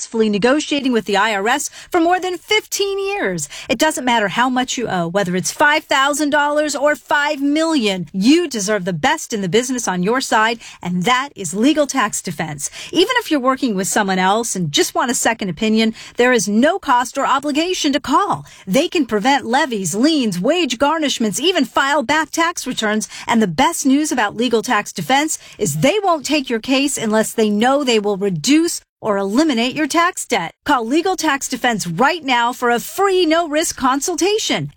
successfully negotiating with the IRS for more than 15 years. It doesn't matter how much you owe, whether it's $5,000 or $5 million. You deserve the best in the business on your side, and that is Legal Tax Defense. Even if you're working with someone else and just want a second opinion, there is no cost or obligation to call. They can prevent levies, liens, wage garnishments, even file back tax returns. And the best news about Legal Tax Defense is they won't take your case unless they know they will reduce or eliminate your tax debt. Call Legal Tax Defense right now for a free no-risk consultation.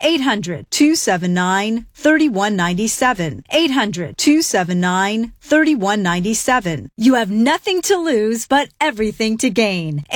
800-279-3197. 800-279-3197. You have nothing to lose but everything to gain.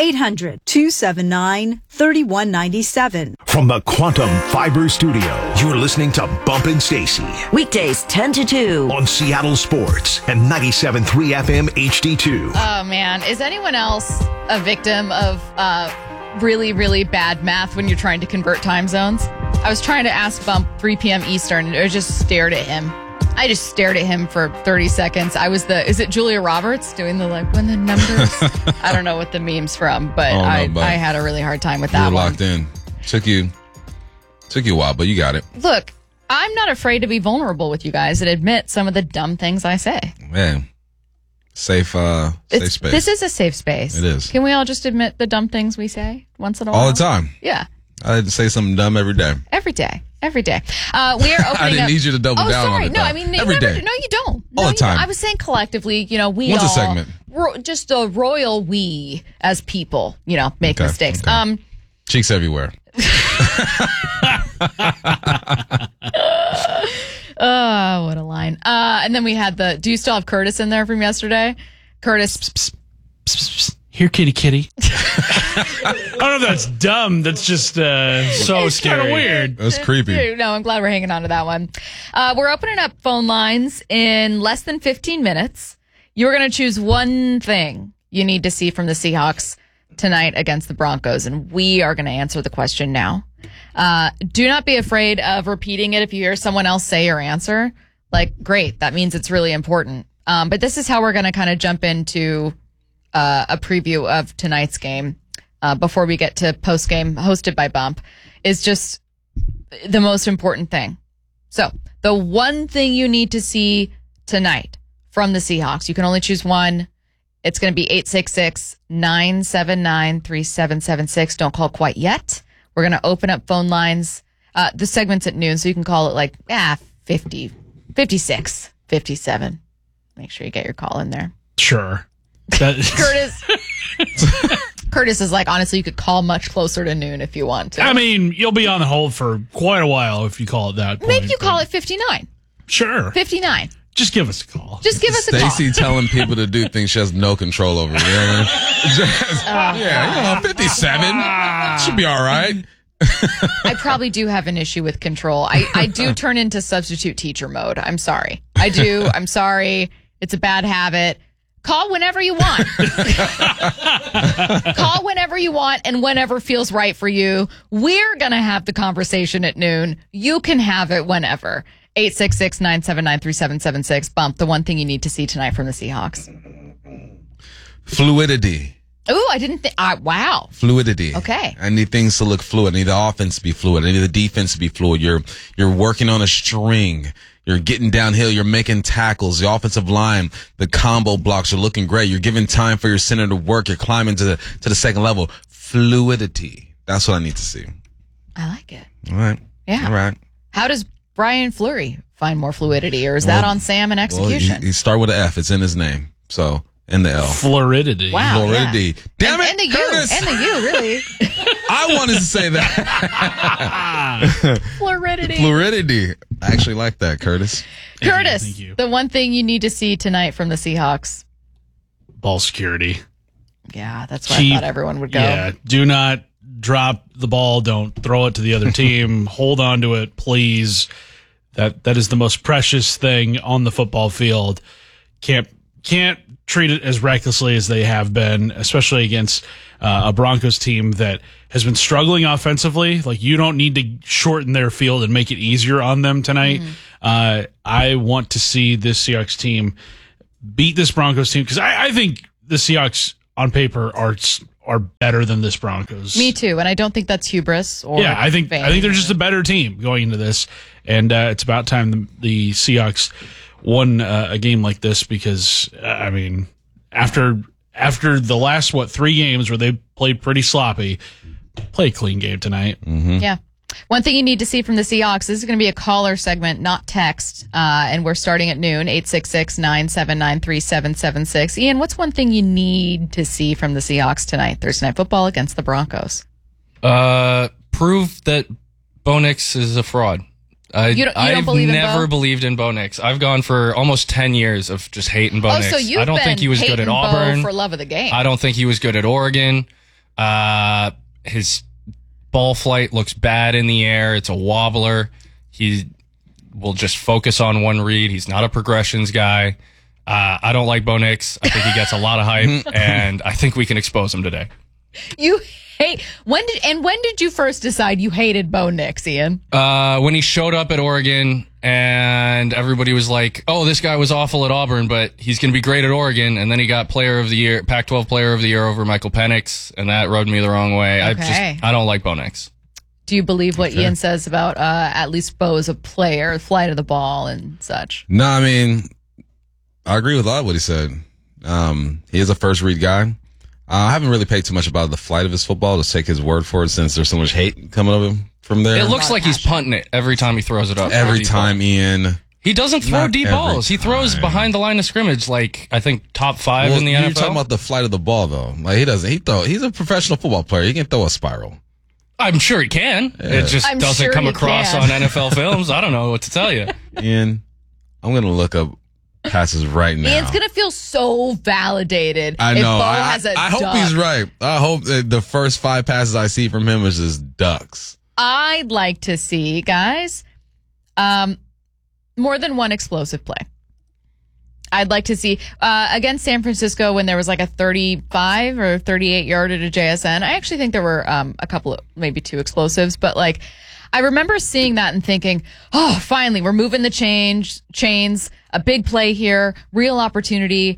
800-279-3197. From the Quantum Fiber Studio, you're listening to Bumpin' Stacy. Weekdays 10 to 2. On Seattle Sports and 97.3 FM HD2. Oh, man. Is anyone else a victim of really, really bad math when you're trying to convert time zones? I was trying to ask Bump 3 p.m. Eastern, and I just stared at him. I just stared at him for 30 seconds. Is it Julia Roberts doing the, when the numbers? I don't know what the meme's from, but I had a really hard time with that one. You were locked in. Took you a while, but you got it. Look, I'm not afraid to be vulnerable with you guys and admit some of the dumb things I say. Man. Safe space. This is a safe space. It is. Can we all just admit the dumb things we say once in a while? All the time. Yeah. I had to say something dumb every day. Every day. We are opening I didn't need you to double down on it. No, I mean, every day. No, you don't. All the time. I was saying collectively, we What's all. a segment? Just a royal we as people, make mistakes. Okay. Cheeks everywhere. Oh, what a line. And then we had do you still have Curtis in there from yesterday? Curtis. Here, kitty, kitty. I don't know if that's dumb. That's just so scary. Kind of weird. That's creepy. No, I'm glad we're hanging on to that one. We're opening up phone lines in less than 15 minutes. You're going to choose one thing you need to see from the Seahawks tonight against the Broncos, and we are going to answer the question now. Do not be afraid of repeating it if you hear someone else say your answer. Great. That means it's really important. But this is how we're going to kind of jump into a preview of tonight's game before we get to post-game hosted by Bump is just the most important thing. So the one thing you need to see tonight from the Seahawks, you can only choose one. It's going to be 866-979-3776. Don't call quite yet. We're going to open up phone lines. The segment's at noon, so you can call it 50, 56, 57. Make sure you get your call in there. Sure. Curtis is honestly, you could call much closer to noon if you want to. I mean, you'll be on the hold for quite a while if you call it that point. Maybe you call it 59. Sure. 59. Just give us a call. Just give us a call. Stacy telling people to do things she has no control over. 57. Should be all right. I probably do have an issue with control. I do turn into substitute teacher mode. I'm sorry. I do. I'm sorry. It's a bad habit. Call whenever you want. Call whenever you want and whenever feels right for you. We're going to have the conversation at noon. You can have it whenever. 866-979-3776. Bump, the one thing you need to see tonight from the Seahawks. Fluidity. Oh, I didn't think. Wow. Fluidity. Okay. I need things to look fluid. I need the offense to be fluid. I need the defense to be fluid. You're working on a string. You're getting downhill. You're making tackles. The offensive line, the combo blocks are looking great. You're giving time for your center to work. You're climbing to the second level. Fluidity. That's what I need to see. I like it. All right. Yeah. All right. How does Brian Fleury find more fluidity, or is that on Sam and execution? Well, he start with an F. It's in his name. So, in the L. Fluidity. Wow. Fluidity. Yeah. Damn it, and the Curtis. U. And the U, really. I wanted to say that. Fluidity. Fluidity. I actually like that, Curtis. Curtis, Thank you. the one thing you need to see tonight from the Seahawks. Ball security. Yeah, that's where I thought everyone would go. Yeah, do not drop the ball. Don't throw it to the other team. Hold on to it, please. That is the most precious thing on the football field. Can't treat it as recklessly as they have been, especially against a Broncos team that has been struggling offensively. You don't need to shorten their field and make it easier on them tonight. I want to see this Seahawks team beat this Broncos team because I think the Seahawks on paper are are better than this Broncos. Me too, and I don't think that's hubris. Or I think they're just a better team going into this, and it's about time the Seahawks won a game like this because I mean, after the last 3 games where they played pretty sloppy, play a clean game tonight. Mm-hmm. Yeah. One thing you need to see from the Seahawks, this is going to be a caller segment, not text, and we're starting at noon, 866-979-3776. Ian, what's one thing you need to see from the Seahawks tonight, Thursday Night Football against the Broncos? Prove that Bo Nix is a fraud. You don't believe in Bo? I've never believed in Bo Nix. I've gone for almost 10 years of just hating Bo Nix. So you've I don't think he was good at Auburn. Bo for love of the game. I don't think he was good at Oregon. His ball flight looks bad in the air. It's a wobbler. He will just focus on one read. He's not a progressions guy. I don't like Bo Nix. I think he gets a lot of hype, and I think we can expose him today. You hate when did you first decide you hated Bo Nix, Ian? When he showed up at Oregon and everybody was like, "Oh, this guy was awful at Auburn, but he's going to be great at Oregon." And then he got Player of the Year, Pac-12 Player of the Year over Michael Penix, and that rubbed me the wrong way. Okay. I don't like Bo Nix. Do you believe what Ian says about at least Bo as a player, flight of the ball and such? No, I mean, I agree with a lot of what he said. He is a first read guy. I haven't really paid too much about the flight of his football to take his word for it since there's so much hate coming of him from there. It looks like he's punting it every time he throws it up. Every time, Ian. He doesn't throw deep balls. He throws behind the line of scrimmage, like, I think, top 5 in the NFL. You're talking about the flight of the ball, though. Like, he's a professional football player. He can throw a spiral. I'm sure he can. Yeah. It just doesn't come across on NFL films. I don't know what to tell you. Ian, I'm going to look up passes right now. Ian's going to feel so validated. I know. If Bo has a I hope he's right. I hope that the first 5 passes I see from him is just ducks. I'd like to see, guys, more than one explosive play. I'd like to see against San Francisco when there was like a 35 or 38 yarder to JSN. I actually think there were a couple of maybe 2 explosives, but like I remember seeing that and thinking, oh, finally we're moving the chains, a big play here, real opportunity.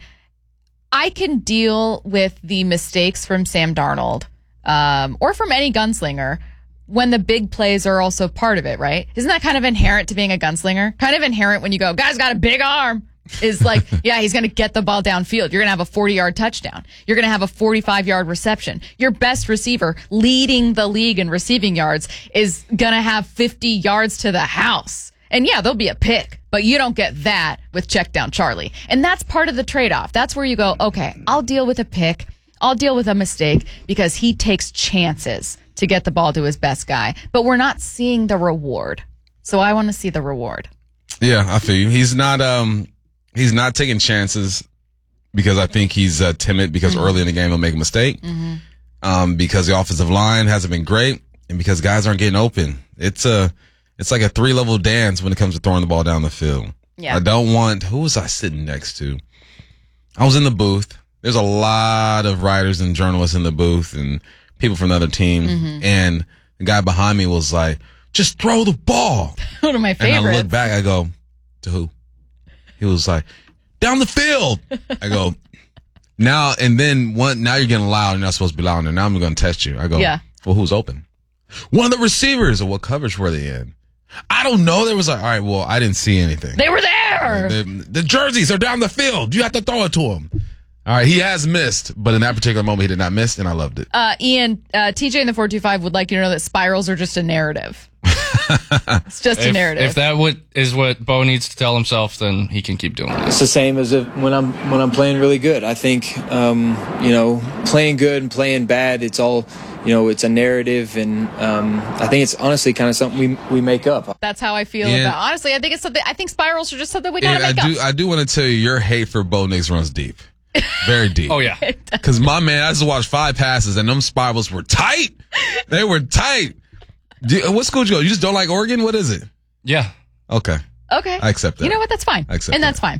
I can deal with the mistakes from Sam Darnold or from any gunslinger when the big plays are also part of it, right? Isn't that kind of inherent to being a gunslinger? Kind of inherent when you go, guy's got a big arm. Is like, yeah, he's going to get the ball downfield. You're going to have a 40-yard touchdown. You're going to have a 45-yard reception. Your best receiver leading the league in receiving yards is going to have 50 yards to the house. And yeah, there'll be a pick, but you don't get that with check down Charlie. And that's part of the trade-off. That's where you go, okay, I'll deal with a pick. I'll deal with a mistake because he takes chances to get the ball to his best guy. But we're not seeing the reward. So I want to see the reward. Yeah, I feel you. He's not taking chances because I think he's timid because early in the game he'll make a mistake. Because the offensive line hasn't been great and because guys aren't getting open. It's like a 3-level dance when it comes to throwing the ball down the field. Yeah. I don't want, who was I sitting next to? I was in the booth. There's a lot of writers and journalists in the booth and people from the other team. And the guy behind me was like, just throw the ball. One of my favorites. And I look back, I go, to who? He was like, down the field. I go, now you're getting loud. You're not supposed to be loud. And now I'm going to test you. I go, yeah. Well, who's open? One of the receivers. Or what coverage were they in? I don't know. There was like, all right, well, I didn't see anything. They were there. The jerseys are down the field. You have to throw it to him. All right, he has missed, but in that particular moment, he did not miss, and I loved it. Ian, TJ in the 425 would like you to know that spirals are just a narrative. It's just a narrative. If that is what Bo needs to tell himself, then he can keep doing it. It's the same as when I'm playing really good. I think playing good and playing bad, it's all it's a narrative, and I think it's honestly kind of something we make up. That's how I feel about. Honestly, I think it's something. I think spirals are just something we gotta make up. I do want to tell you, your hate for Bo Nix runs deep. Very deep. Oh, yeah. Because my man, I just watched 5 passes, and them spirals were tight. They were tight. What school did you go? You just don't like Oregon? What is it? Yeah. Okay. I accept that. You know what? That's fine. I accept and that's fine.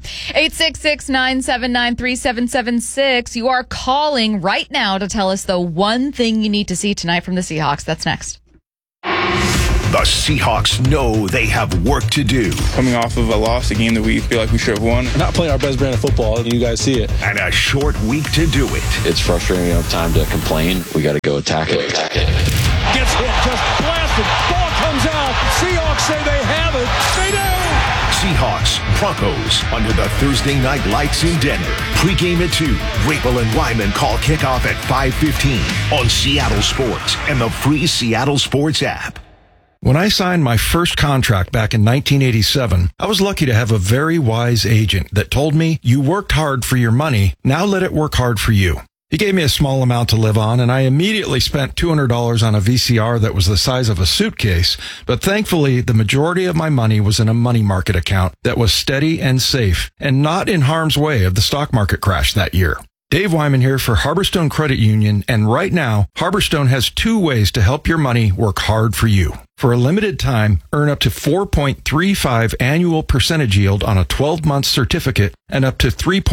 866-979-3776. You are calling right now to tell us the one thing you need to see tonight from the Seahawks. That's next. The Seahawks know they have work to do. Coming off of a loss, a game that we feel like we should have won. We're not playing our best brand of football, and you guys see it. And a short week to do it. It's frustrating. We don't have time to complain. We got to go attack it. Gets hit, just blasted. Ball comes out. Seahawks say they have it. They do! Seahawks, Broncos, under the Thursday night lights in Denver. Pre-game at 2. Rapel and Wyman call kickoff at 5:15 on Seattle Sports and the free Seattle Sports app. When I signed my first contract back in 1987, I was lucky to have a very wise agent that told me, you worked hard for your money, now let it work hard for you. He gave me a small amount to live on, and I immediately spent $200 on a VCR that was the size of a suitcase, but thankfully, the majority of my money was in a money market account that was steady and safe, and not in harm's way of the stock market crash that year. Dave Wyman here for Harborstone Credit Union, and right now, Harborstone has 2 ways to help your money work hard for you. For a limited time, earn up to 4.35 annual percentage yield on a 12-month certificate and up to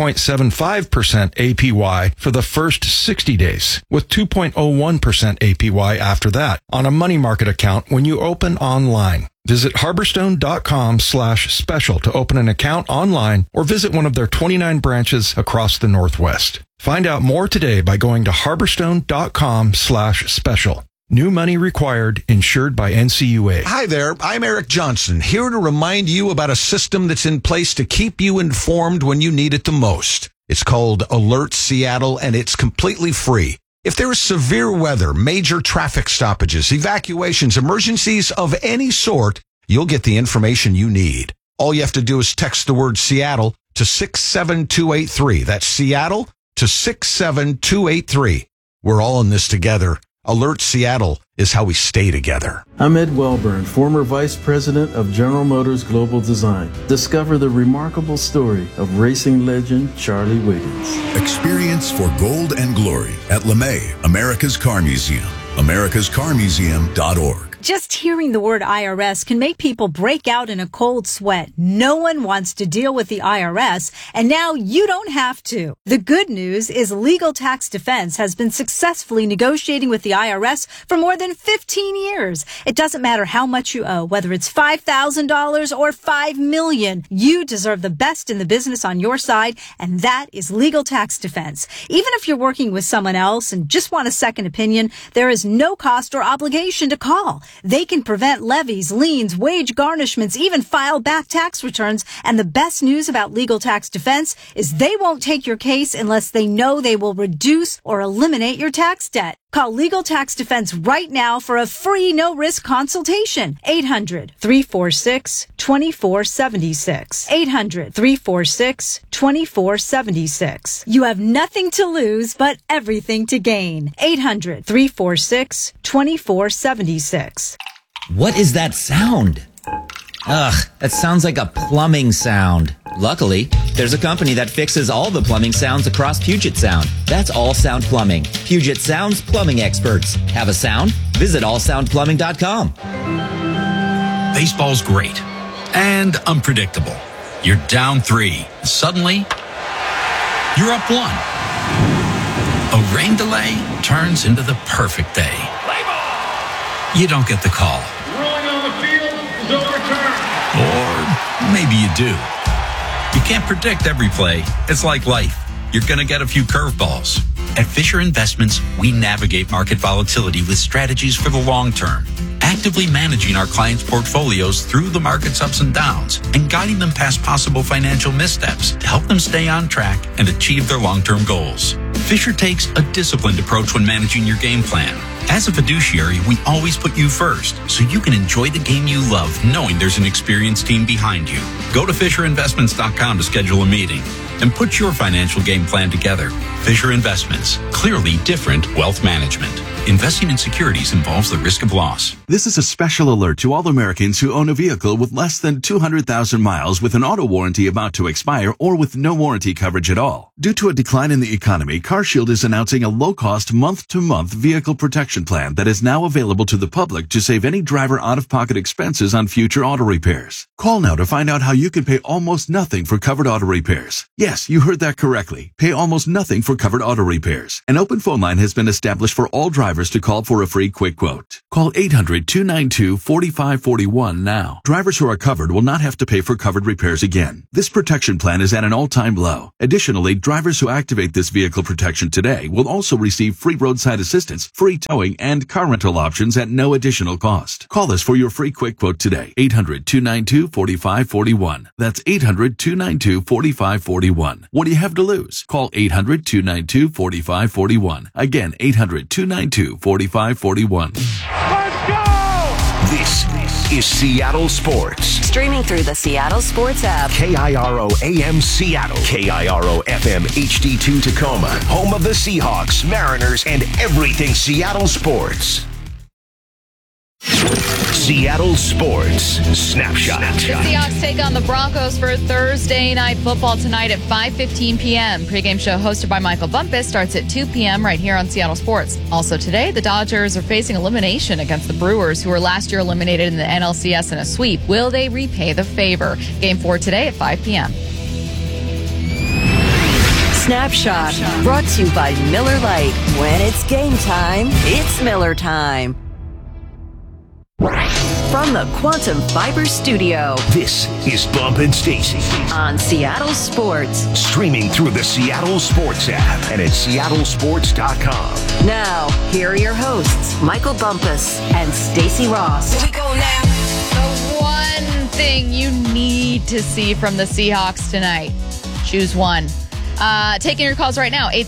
3.75% APY for the first 60 days, with 2.01% APY after that on a money market account when you open online. Visit harborstone.com/special to open an account online or visit one of their 29 branches across the Northwest. Find out more today by going to harborstone.com/special. New money required, insured by NCUA. Hi there, I'm Eric Johnson, here to remind you about a system that's in place to keep you informed when you need it the most. It's called Alert Seattle, and it's completely free. If there is severe weather, major traffic stoppages, evacuations, emergencies of any sort, you'll get the information you need. All you have to do is text the word Seattle to 67283. That's Seattle to 67283. We're all in this together. Alert Seattle is how we stay together. I'm Ed Wellburn, former Vice President of General Motors Global Design. Discover the remarkable story of racing legend Charlie Wiggins. Experience for gold and glory at LeMay, America's Car Museum, americascarmuseum.org. Just hearing the word IRS can make people break out in a cold sweat. No one wants to deal with the IRS, and now you don't have to. The good news is Legal Tax Defense has been successfully negotiating with the IRS for more than 15 years. It doesn't matter how much you owe, whether it's $5,000 or $5 million. You deserve the best in the business on your side, and that is Legal Tax Defense. Even if you're working with someone else and just want a second opinion, there is no cost or obligation to call. They can prevent levies, liens, wage garnishments, even file back tax returns. And the best news about Legal Tax Defense is they won't take your case unless they know they will reduce or eliminate your tax debt. Call Legal Tax Defense right now for a free no-risk consultation. 800-346-2476. 800-346-2476. You have nothing to lose but everything to gain. 800-346-2476. What is that sound? Ugh, that sounds like a plumbing sound. Luckily, there's a company that fixes all the plumbing sounds across Puget Sound. That's All Sound Plumbing. Puget Sound's plumbing experts. Have a sound? Visit allsoundplumbing.com. Baseball's great and unpredictable. You're down 3. Suddenly, you're up 1. A rain delay turns into the perfect day. You don't get the call. Rolling on the field is overturned. Or maybe you do. You can't predict every play. It's like life. You're going to get a few curveballs. At Fisher Investments, we navigate market volatility with strategies for the long term, actively managing our clients' portfolios through the market's ups and downs and guiding them past possible financial missteps to help them stay on track and achieve their long-term goals. Fisher takes a disciplined approach when managing your game plan. As a fiduciary, we always put you first, so you can enjoy the game you love, knowing there's an experienced team behind you. Go to FisherInvestments.com to schedule a meeting and put your financial game plan together. Fisher Investments, clearly different wealth management. Investing in securities involves the risk of loss. This is a special alert to all Americans who own a vehicle with less than 200,000 miles with an auto warranty about to expire or with no warranty coverage at all. Due to a decline in the economy, CarShield is announcing a low-cost month-to-month vehicle protection plan that is now available to the public to save any driver out-of-pocket expenses on future auto repairs. Call now to find out how you can pay almost nothing for covered auto repairs. Yes, you heard that correctly. Pay almost nothing for covered auto repairs. An open phone line has been established for all drivers drivers to call for a free quick quote. Call 800-292-4541 now. Drivers who are covered will not have to pay for covered repairs again. This protection plan is at an all-time low. Additionally, drivers who activate this vehicle protection today will also receive free roadside assistance, free towing, and car rental options at no additional cost. Call us for your free quick quote today. 800-292-4541. That's 800-292-4541. What do you have to lose? Call 800-292-4541. Again, 800-292-4541. Let's go! This is Seattle Sports. Streaming through the Seattle Sports app. KIRO AM Seattle. KIRO FM HD2 Tacoma. Home of the Seahawks, Mariners, and everything Seattle sports. Seattle Sports Snapshot. The Seahawks take on the Broncos for Thursday Night Football tonight at 5:15 p.m. Pre-game show hosted by Michael Bumpus starts at 2 p.m. right here on Seattle Sports. Also today, the Dodgers are facing elimination against the Brewers, who were last year eliminated in the NLCS in a sweep. Will they repay the favor? Game 4 today at 5 p.m. Snapshot, brought to you by Miller Lite. When it's game time, it's Miller time. From the Quantum Fiber Studio. This is Bump and Stacy on Seattle Sports. Streaming through the Seattle Sports app and at seattlesports.com. Now, here are your hosts, Michael Bumpus and Stacy Ross. Here we go now. The one thing you need to see from the Seahawks tonight. Choose one. Taking your calls right now,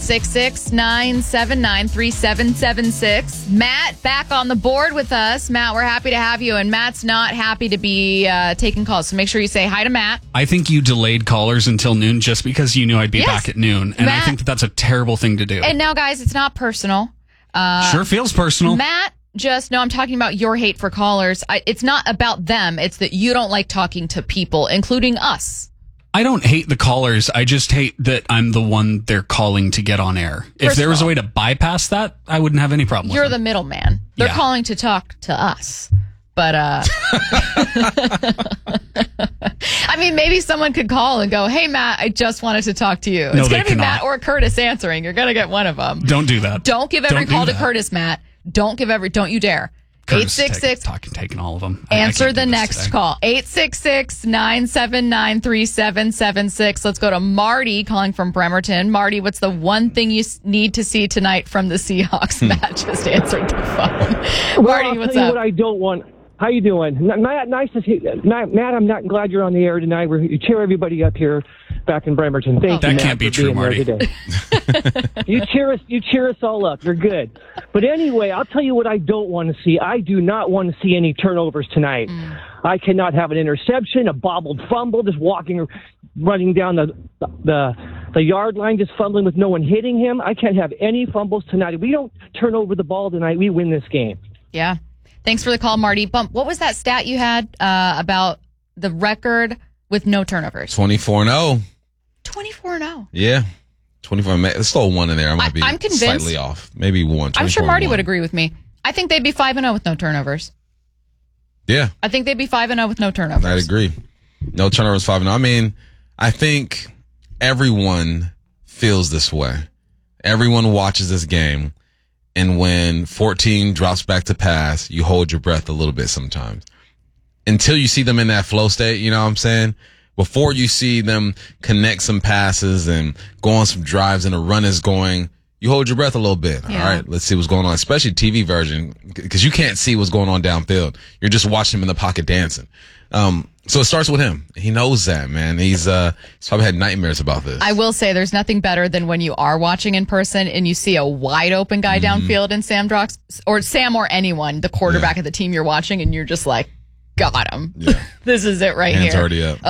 866-979-3776. Matt, back on the board with us. Matt, we're happy to have you, and Matt's not happy to be taking calls, so make sure you say hi to Matt. I think you delayed callers until noon just because you knew I'd be back at noon, and Matt, I think that's a terrible thing to do. And now, guys, it's not personal. Sure feels personal. Matt, I'm talking about your hate for callers. It's not about them. It's that you don't like talking to people, including us. I don't hate the callers. I just hate that I'm the one they're calling to get on air. If there was a way to bypass that, I wouldn't have any problem with it. You're the middleman. They're calling to talk to us. But, I mean, maybe someone could call and go, hey, Matt, I just wanted to talk to you. No, it's going to be Matt or Curtis answering. You're going to get one of them. Don't do that. Don't give every call to Curtis, Matt. Don't you dare. 866 taking all of them. Answer the next call. 866-979-3776. Let's go to Marty calling from Bremerton. Marty, what's the one thing you need to see tonight from the Seahawks? Matt just answered the phone. Well, Marty, what's tell you up? what I don't want. How you doing? Matt, nice to see you. Matt, I'm not glad you're on the air tonight. You cheer everybody up here back in Bremerton. Thank you, Matt, can't be true, Marty. You cheer us all up. You're good. But anyway, I'll tell you what I don't want to see. I do not want to see any turnovers tonight. I cannot have an interception, a bobbled fumble, just running down the yard line, just fumbling with no one hitting him. I can't have any fumbles tonight. If we don't turn over the ball tonight, we win this game. Yeah. Thanks for the call, Marty. Bump, what was that stat you had about the record with no turnovers? 24-0. 24-0. Yeah. 24. There's still one in there. I might be convinced, slightly off. Maybe one. I'm sure Marty would agree with me. I think they'd be 5-0 with no turnovers. Yeah. I think they'd be 5-0 with no turnovers. I'd agree. No turnovers, 5-0. I mean, I think everyone feels this way. Everyone watches this game. And when 14 drops back to pass, you hold your breath a little bit sometimes. Until you see them in that flow state, you know what I'm saying? Before you see them connect some passes and go on some drives and a run is going, you hold your breath a little bit. Yeah. All right, let's see what's going on, especially TV version, because you can't see what's going on downfield. You're just watching him in the pocket dancing. So it starts with him. He knows that, man. He's probably had nightmares about this. I will say there's nothing better than when you are watching in person and you see a wide open guy downfield and Sam or anyone, the quarterback of the team you're watching, and you're just like, got him. Yeah. This is it right Hands here. Already up.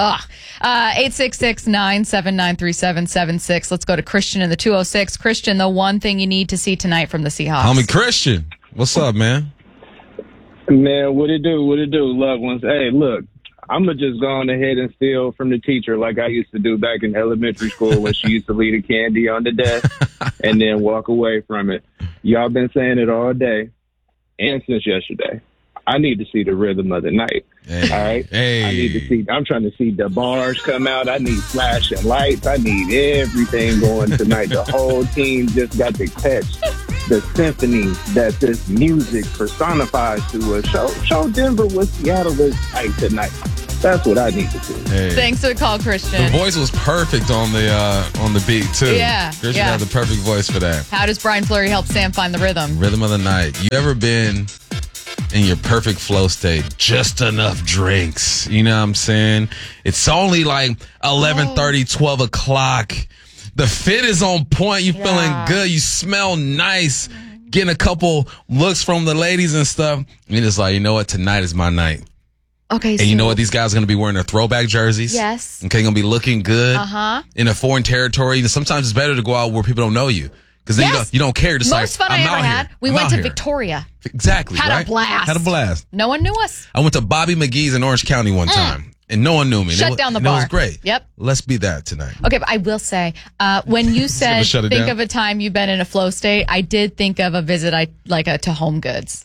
866-979-3776. Let's go to Christian in the 206. Christian, the one thing you need to see tonight from the Seahawks. Homie Christian, what's up, man? Man, what it do, loved ones? Hey, look, I'm going to just go on ahead and steal from the teacher like I used to do back in elementary school when she used to leave the candy on the desk and then walk away from it. Y'all been saying it all day and since yesterday. I need to see the rhythm of the night. Hey. All right? Hey. I'm trying to see the bars come out. I need flashing lights. I need everything going tonight. The whole team just got to catch the symphony that this music personifies to us. Show Denver what Seattle is like tonight. That's what I need to see. Hey. Thanks for the call, Christian. The voice was perfect on the beat too. Yeah, Christian yeah. had the perfect voice for that. How does Brian Fleury help Sam find the rhythm? Rhythm of the night. You ever been in your perfect flow state? Just enough drinks. You know what I'm saying? It's only like 11:30, 12 o'clock. The fit is on point. You feeling good. You smell nice. Getting a couple looks from the ladies and stuff. And it's like, you know what? Tonight is my night. Okay, and you know what? These guys are going to be wearing their throwback jerseys. Yes. Okay, going to be looking good. Uh-huh. In a foreign territory. Sometimes it's better to go out where people don't know you. Because then you don't care. Just Most fun I ever had. Here. We went to Victoria. Exactly. Had a blast. Had a blast. No one knew us. I went to Bobby McGee's in Orange County one time. And no one knew me. Shut down the bar. It was great. Yep. Let's be that tonight. Okay, but I will say, when you said think of a time you've been in a flow state, I did think of a visit to Home Goods.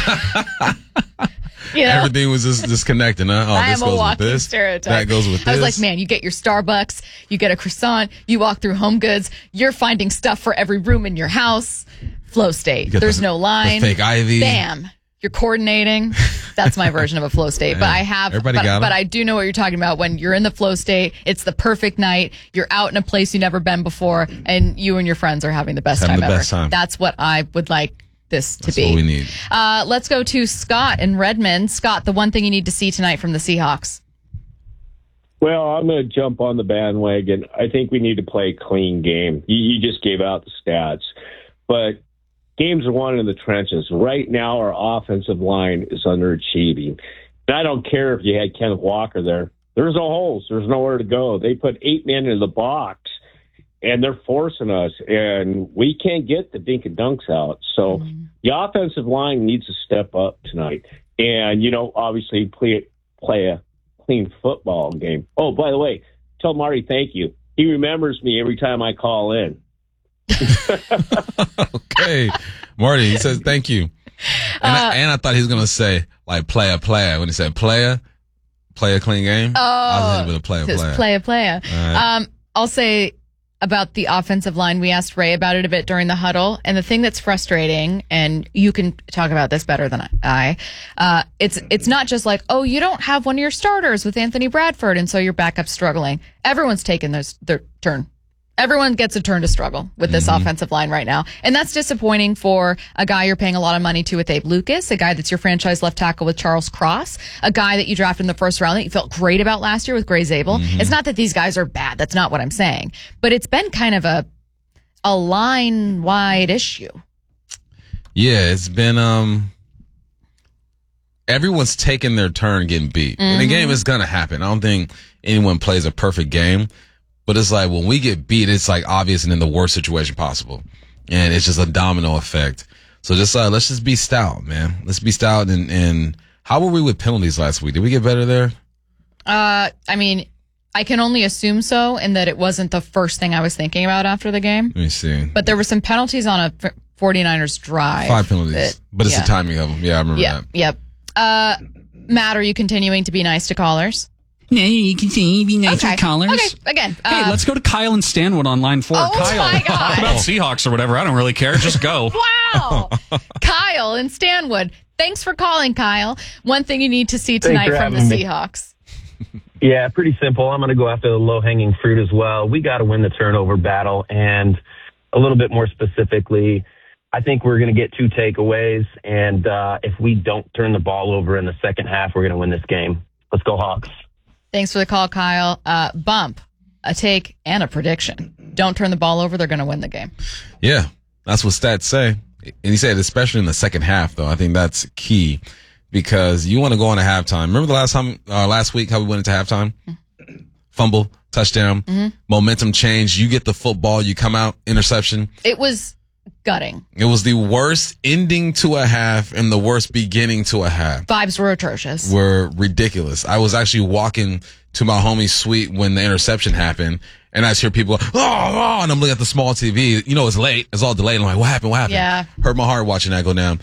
You know? Everything was just disconnecting, huh? Oh, I this am a goes walking with this. stereotype. That goes with this. I was like, man, you get your Starbucks, you get a croissant, you walk through Home Goods, you're finding stuff for every room in your house. Flow state. There's no line. The fake ivy. Bam. You're coordinating. That's my version of a flow state. But but I do know what you're talking about. When you're in the flow state, it's the perfect night. You're out in a place you've never been before, and you and your friends are having the best time ever. That's what I would like this to be. That's what we need. Let's go to Scott in Redmond. Scott, the one thing you need to see tonight from the Seahawks. Well, I'm going to jump on the bandwagon. I think we need to play a clean game. You just gave out the stats. But games are won in the trenches. Right now, our offensive line is underachieving. And I don't care if you had Kenneth Walker there. There's no holes. There's nowhere to go. They put 8 men in the box, and they're forcing us, and we can't get the dink and dunks out. So the offensive line needs to step up tonight. And, obviously play a clean football game. Oh, by the way, tell Marty thank you. He remembers me every time I call in. Okay. Marty, he says thank you. And I thought he was going to say, like, player. When he said play a clean game, I was with a player. Play. Right. I'll say about the offensive line, we asked Ray about it a bit during the huddle, and the thing that's frustrating, and you can talk about this better than I, it's not just like, oh, you don't have one of your starters with Anthony Bradford, and so your backup's struggling. Everyone's taken their turn. Everyone gets a turn to struggle with this offensive line right now. And that's disappointing for a guy you're paying a lot of money to with Abe Lucas, a guy that's your franchise left tackle with Charles Cross, a guy that you drafted in the first round that you felt great about last year with Gray Zabel. It's not that these guys are bad. That's not what I'm saying. But it's been kind of a line-wide issue. Yeah, it's been everyone's taking their turn getting beat. And the game is going to happen. I don't think anyone plays a perfect game. But it's like when we get beat, it's like obvious and in the worst situation possible. And it's just a domino effect. So just let's just be stout, man. Let's be stout. And how were we with penalties last week? Did we get better there? I mean, I can only assume so, in that it wasn't the first thing I was thinking about after the game. Let me see. But there were some penalties on a 49ers drive. 5 penalties. But it's the timing of them. Yeah, I remember that. Yep. Matt, are you continuing to be nice to callers? Yeah, you can see, be nice to callers. Okay, again. Hey, let's go to Kyle and Stanwood on line 4. Oh, Kyle, my God. talk about Seahawks or whatever. I don't really care. Just go. Wow. Kyle in Stanwood. Thanks for calling, Kyle. One thing you need to see tonight from the Seahawks. Yeah, pretty simple. I'm going to go after the low-hanging fruit as well. We got to win the turnover battle. And a little bit more specifically, I think we're going to get 2 takeaways. And if we don't turn the ball over in the second half, we're going to win this game. Let's go, Hawks. Thanks for the call, Kyle. Bump, a take, and a prediction. Don't turn the ball over. They're going to win the game. Yeah, that's what stats say. And he said, especially in the second half, though, I think that's key because you want to go into halftime. Remember the last week, how we went into halftime? Fumble, touchdown, momentum change. You get the football, you come out, interception. It was gutting. It was the worst ending to a half and the worst beginning to a half. Vibes were atrocious. Were ridiculous. I was actually walking to my homie's suite when the interception happened, and I just hear people go, oh, and I'm looking at the small TV. You know, it's late. It's all delayed. I'm like, what happened? Yeah. Hurt my heart watching that go down.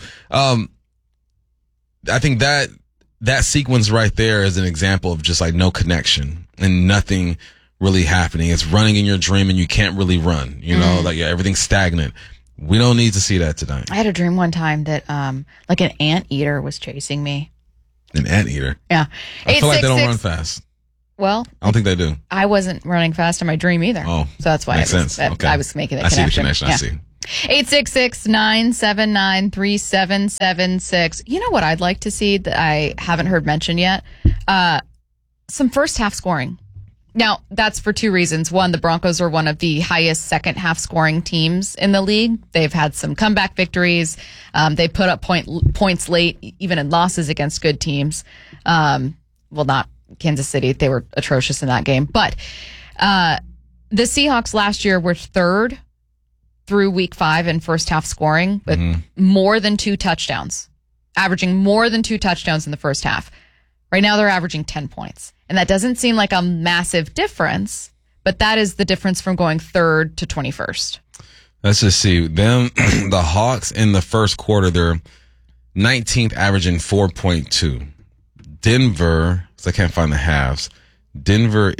I think that sequence right there is an example of just like no connection and nothing really happening. It's running in your dream and you can't really run, you know, like everything's stagnant. We don't need to see that tonight. I had a dream one time that like an anteater was chasing me. An anteater? Yeah. I feel like they don't run fast. Well, I don't think they do. I wasn't running fast in my dream either. Oh. So that's why makes sense. Okay. I was making that connection. connection. I see the connection. Yeah. 866-979-3776. You know what I'd like to see that I haven't heard mentioned yet? Some first half scoring. Now, that's for two reasons. One, the Broncos are one of the highest second half scoring teams in the league. They've had some comeback victories. They put up points late, even in losses against good teams. Well, not Kansas City. They were atrocious in that game. But the Seahawks last year were third through week 5 in first half scoring with more than 2 touchdowns, averaging more than 2 touchdowns in the first half. Right now, they're averaging 10 points. And that doesn't seem like a massive difference, but that is the difference from going 3rd to 21st. Let's just see. Them, the Hawks in the first quarter, they're 19th, averaging 4.2. Denver, because I can't find the halves. Denver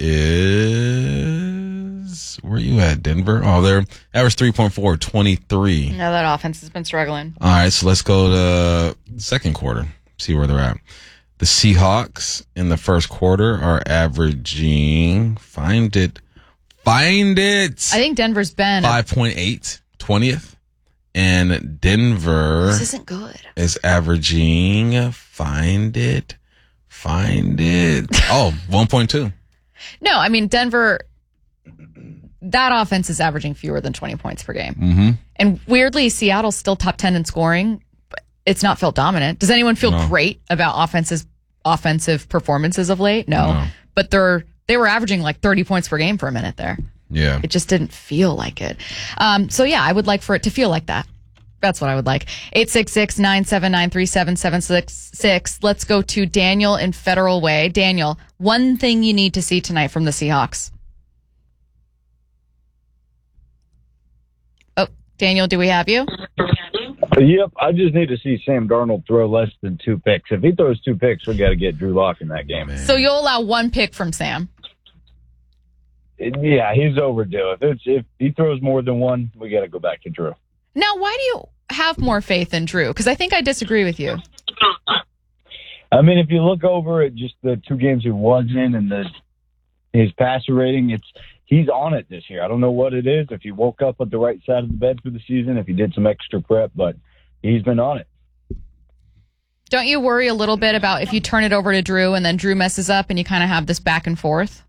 is, where are you at, Denver? Oh, they're average 3.4, 23. No, that offense has been struggling. All right, so let's go to second quarter, see where they're at. The Seahawks in the first quarter are averaging, find it. I think Denver's been 5.8, 20th. And Denver this isn't good. Is averaging, find it. Oh, 1.2. No, I mean, Denver, that offense is averaging fewer than 20 points per game. Mm-hmm. And weirdly, Seattle's still top 10 in scoring. It's not felt dominant. Does anyone feel great about offensive performances of late? No. But they were averaging like 30 points per game for a minute there. Yeah. It just didn't feel like it. So yeah, I would like for it to feel like that. That's what I would like. 866-979-3776. Let's go to Daniel in Federal Way. Daniel, one thing you need to see tonight from the Seahawks. Oh, Daniel, do we have you? Yep, I just need to see Sam Darnold throw less than 2 picks. If he throws 2 picks, we got to get Drew Lock in that game. So you'll allow 1 pick from Sam? Yeah, he's overdue. If he throws more than 1, we got to go back to Drew. Now, why do you have more faith in Drew? Because I think I disagree with you. I mean, if you look over at just the 2 games he was in and his passer rating, he's on it this year. I don't know what it is, if he woke up at the right side of the bed for the season, if he did some extra prep, but he's been on it. Don't you worry a little bit about if you turn it over to Drew and then Drew messes up and you kind of have this back and forth?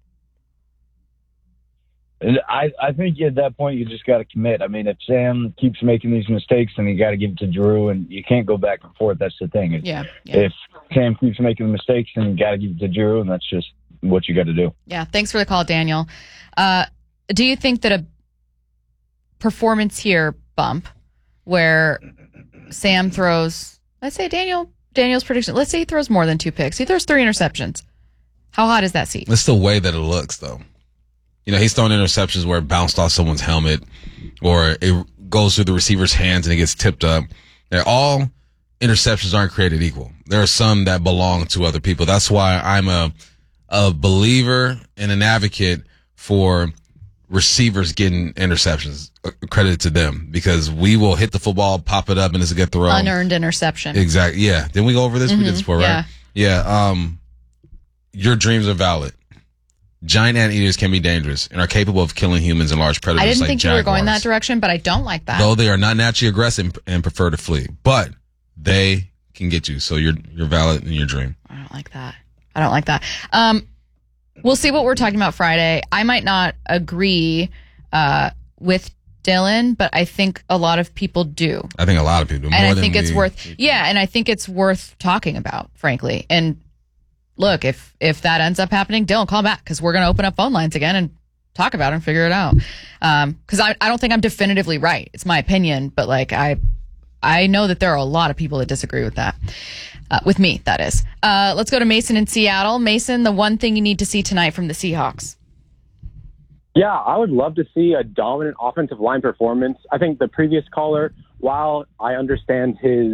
I think at that point you just got to commit. I mean, if Sam keeps making these mistakes, then you got to give it to Drew, and you can't go back and forth. That's the thing. Yeah. If Sam keeps making mistakes, then you got to give it to Drew, and that's just what you got to do. Yeah. Thanks for the call, Daniel. Do you think that a performance here bump where Sam throws, let's say Daniel's prediction, let's say he throws more than 2 picks. He throws 3 interceptions. How hot is that seat? It's the way that it looks, though. You know, he's throwing interceptions where it bounced off someone's helmet or it goes through the receiver's hands and it gets tipped up. All interceptions aren't created equal. There are some that belong to other people. That's why I'm a believer and an advocate for receivers getting interceptions. Credit to them, because we will hit the football, pop it up, and it's a good throw. Unearned interception. Exactly. Yeah. Didn't we go over this? We did this before, right? Yeah. Your dreams are valid. Giant anteaters can be dangerous and are capable of killing humans and large predators. I didn't like think jaguars. you were going that direction, but I don't like that. Though they are not naturally aggressive and prefer to flee, but they can get you. So you're valid in your dream. I don't like that. We'll see what we're talking about Friday. I might not agree with Dylan, but I think a lot of people do. I think a lot of people do. And I think it's worth talking about, frankly. And look, if that ends up happening, Dylan, call back, because we're going to open up phone lines again and talk about it and figure it out. Because I don't think I'm definitively right. It's my opinion, but like I know that there are a lot of people that disagree with that. With me, that is. Let's go to Mason in Seattle. Mason, the one thing you need to see tonight from the Seahawks. Yeah, I would love to see a dominant offensive line performance. I think the previous caller, while I understand his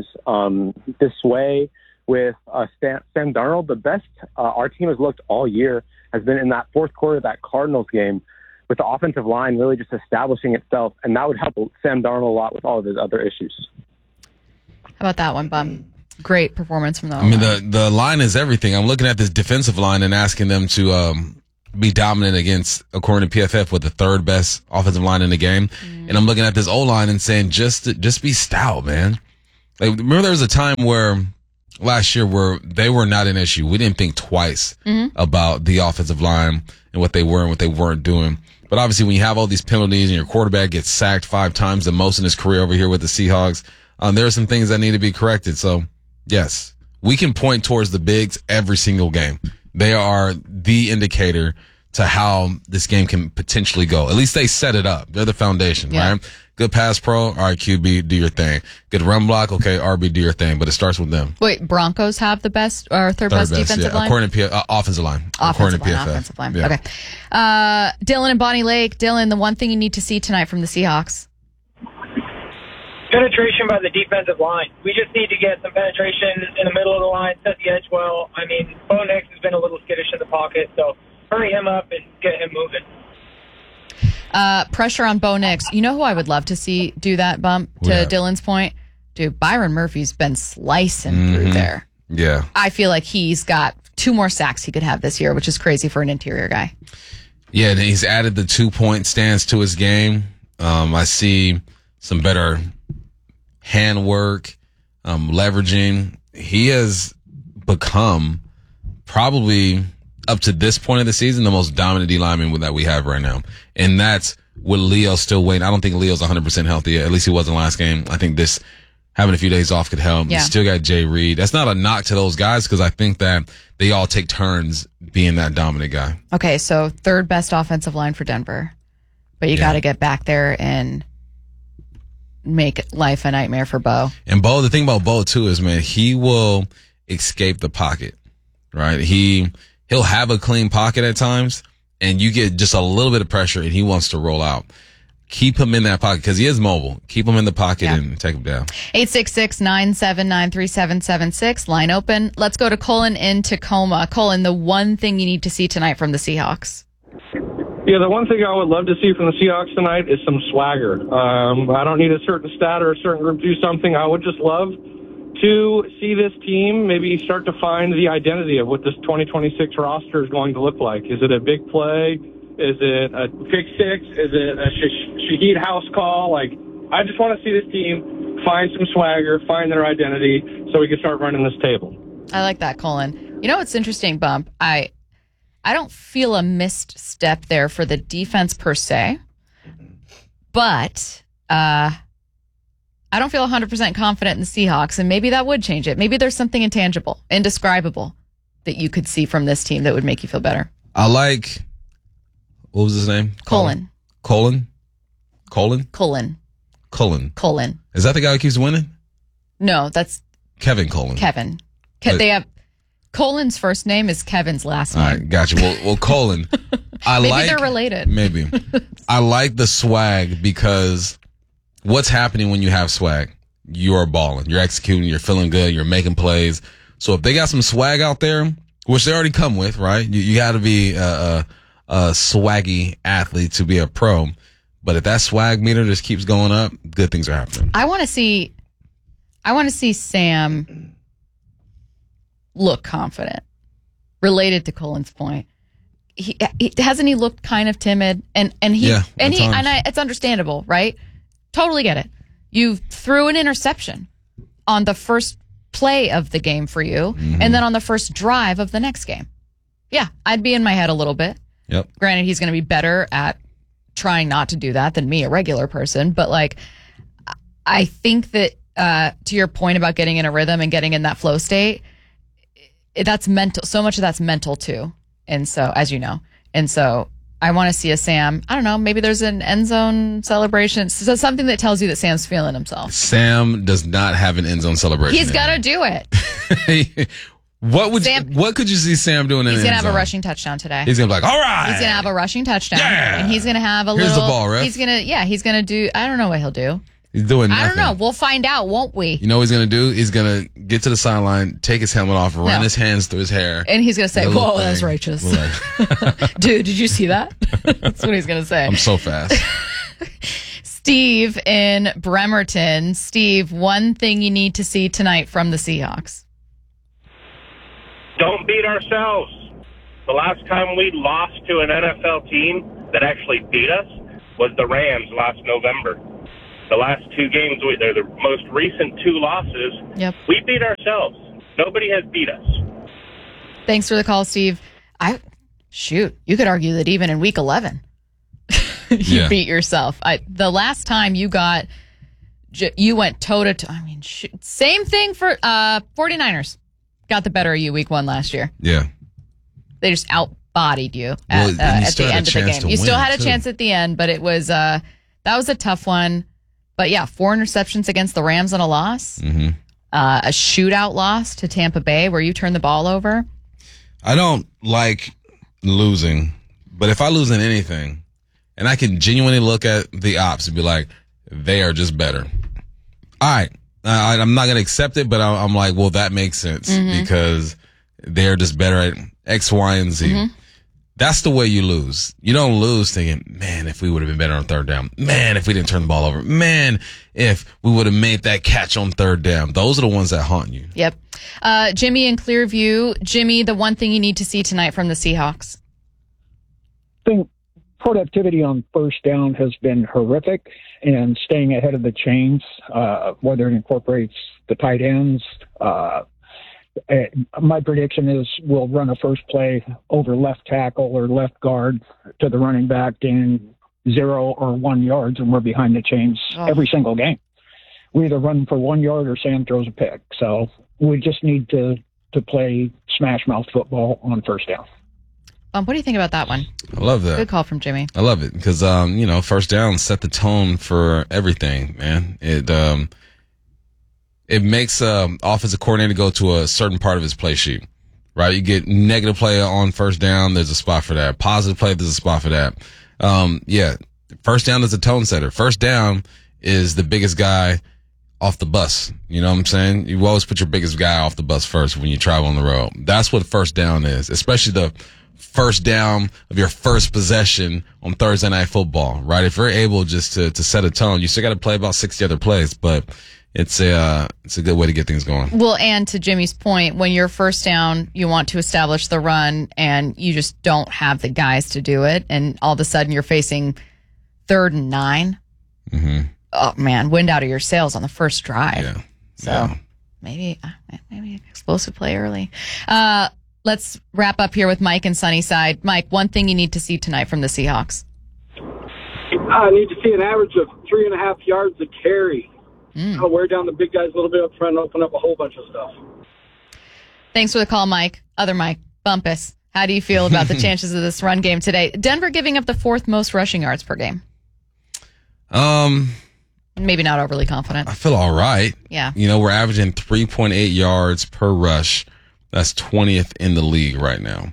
dissuade with Sam Darnold, the best our team has looked all year has been in that fourth quarter of that Cardinals game. with the offensive line really just establishing itself, and that would help Sam Darnold a lot with all of his other issues. How about that one, Bum? Great performance from the I mean, the line is everything. I'm looking at this defensive line and asking them to be dominant against, according to PFF, with the third best offensive line in the game. And I'm looking at this O-line and saying, just be stout, man. Like, remember there was a time where last year where they were not an issue. We didn't think twice about the offensive line and what they were and what they weren't doing. But obviously when you have all these penalties and your quarterback gets sacked 5 times the most in his career over here with the Seahawks, there are some things that need to be corrected. So, yes, we can point towards the bigs every single game. They are the indicator to how this game can potentially go. At least they set it up. They're the foundation, right? Good pass pro, all right, QB, do your thing. Good run block, okay, RB, do your thing. But it starts with them. Wait, Broncos have the best or third best defensive line? According to offensive line. According to PFF. Offensive line. Yeah. Okay. Dylan and Bonnie Lake. Dylan, the one thing you need to see tonight from the Seahawks. Penetration by the defensive line. We just need to get some penetration in the middle of the line, set the edge well. I mean, Bo Nix has been a little skittish in the pocket, so hurry him up and get him moving. Pressure on Bo Nix. You know who I would love to see do that, Bump, to Dylan's point? Dude, Byron Murphy's been slicing through there. Yeah. I feel like he's got 2 more sacks he could have this year, which is crazy for an interior guy. Yeah, and he's added the 2-point stance to his game. I see some better hand work, leveraging. He has become probably, up to this point of the season, the most dominant D lineman that we have right now. And that's with Leo still waiting. I don't think Leo's 100% healthy yet. At least he wasn't last game. I think this having a few days off could help. Yeah. You still got Jay Reed. That's not a knock to those guys because I think that they all take turns being that dominant guy. Okay, so third best offensive line for Denver. But you got to get back there and make life a nightmare for Bo. And Bo, the thing about Bo too is, man, he will escape the pocket, right? He'll have a clean pocket at times, and you get just a little bit of pressure, and he wants to roll out. Keep him in that pocket because he is mobile. Keep him in the pocket and take him down. 866-979-3776. Line open. Let's go to Colin in Tacoma. Colin, the one thing you need to see tonight from the Seahawks. Yeah, the one thing I would love to see from the Seahawks tonight is some swagger. I don't need a certain stat or a certain group to do something. I would just love to see this team maybe start to find the identity of what this 2026 roster is going to look like. Is it a big play? Is it a pick six? Is it a Shaheed house call? Like, I just want to see this team find some swagger, find their identity, so we can start running this table. I like that, Colin. You know what's interesting, Bump? I don't feel a missed step there for the defense per se, but I don't feel 100% confident in the Seahawks, and maybe that would change it. Maybe there's something intangible, indescribable that you could see from this team that would make you feel better. I like, what was his name? Colin. Colin? Is that the guy who keeps winning? No, that's Kevin Colin. Kevin. They have Colin's first name is Kevin's last name. All right, gotcha. Well, Colin. Maybe they're related. Maybe. I like the swag because what's happening when you have swag? You are balling. You're executing. You're feeling good. You're making plays. So if they got some swag out there, which they already come with, right? You got to be a swaggy athlete to be a pro. But if that swag meter just keeps going up, good things are happening. I want to see Sam look confident. Related to Colin's point, hasn't he looked kind of timid? It's understandable, right? Totally get it. You threw an interception on the first play of the game for you, and then on the first drive of the next game. Yeah, I'd be in my head a little bit. Yep. Granted, he's going to be better at trying not to do that than me, a regular person. But like, I think that to your point about getting in a rhythm and getting in that flow state, that's mental. So much of that's mental too. And so, as you know, I want to see a Sam. I don't know. Maybe there's an end zone celebration. So something that tells you that Sam's feeling himself. Sam does not have an end zone celebration. He's got to do it. What could you see Sam doing in the end zone? He's going to have a rushing touchdown today. He's going to be like, all right. He's going to have a rushing touchdown. Yeah. And he's going to have Here's the ball, ref. He's going to do, I don't know what he'll do. He's doing nothing. I don't know. We'll find out, won't we? You know what he's going to do? He's going to get to the sideline, take his helmet off, run his hands through his hair. And he's going to say, whoa, that's righteous. Dude, did you see that? That's what he's going to say. I'm so fast. Steve in Bremerton. Steve, one thing you need to see tonight from the Seahawks. Don't beat ourselves. The last time we lost to an NFL team that actually beat us was the Rams last November. The last two games, they're the most recent two losses. Yep. We beat ourselves. Nobody has beat us. Thanks for the call, Steve. You could argue that even in week 11, you beat yourself. The last time you went toe-to-toe. I mean, same thing for 49ers. Got the better of you week 1 last year. Yeah. They just out-bodied you at the end of the game. You still had a chance at the end, but it was that was a tough one. But yeah, 4 interceptions against the Rams on a loss. Mm-hmm. A shootout loss to Tampa Bay where you turned the ball over. I don't like losing, but if I lose in anything, and I can genuinely look at the ops and be like, they are just better. All right. I'm not going to accept it, but I'm like, well, that makes sense because they're just better at X, Y, and Z. Mm-hmm. That's the way you lose. You don't lose thinking, man, if we would have been better on third down. Man, if we didn't turn the ball over. Man, if we would have made that catch on third down. Those are the ones that haunt you. Yep. Jimmy in Clearview. Jimmy, the one thing you need to see tonight from the Seahawks. I think productivity on first down has been horrific, and staying ahead of the chains, whether it incorporates the tight ends, my prediction is we'll run a first play over left tackle or left guard to the running back in 0 or 1 yards, and we're behind the chains every single game. We either run for 1 yard or Sam throws a pick. So we just need to play smash mouth football on first down. What do you think about that one? I love that. Good call from Jimmy. I love it because, first down set the tone for everything, man. It makes offensive coordinator go to a certain part of his play sheet, right? You get negative play on first down, there's a spot for that. Positive play, there's a spot for that. First down is a tone setter. First down is the biggest guy off the bus. You know what I'm saying? You always put your biggest guy off the bus first when you travel on the road. That's what first down is, especially the first down of your first possession on Thursday Night Football, right? If you're able just to set a tone, you still got to play about 60 other plays, but it's a good way to get things going. Well, and to Jimmy's point, when you're first down, you want to establish the run, and you just don't have the guys to do it, and all of a sudden you're facing 3rd and 9. Mm-hmm. Oh man, wind out of your sails on the first drive. Yeah. So maybe an explosive play early. Let's wrap up here with Mike in Sunnyside. Mike, one thing you need to see tonight from the Seahawks. I need to see an average of 3.5 yards a carry. I'll wear down the big guys a little bit up front and open up a whole bunch of stuff. Thanks for the call, Mike. Other Mike, Bumpus. How do you feel about the chances of this run game today? Denver giving up the 4th most rushing yards per game. Maybe not overly confident. I feel all right. Yeah. We're averaging 3.8 yards per rush. That's 20th in the league right now.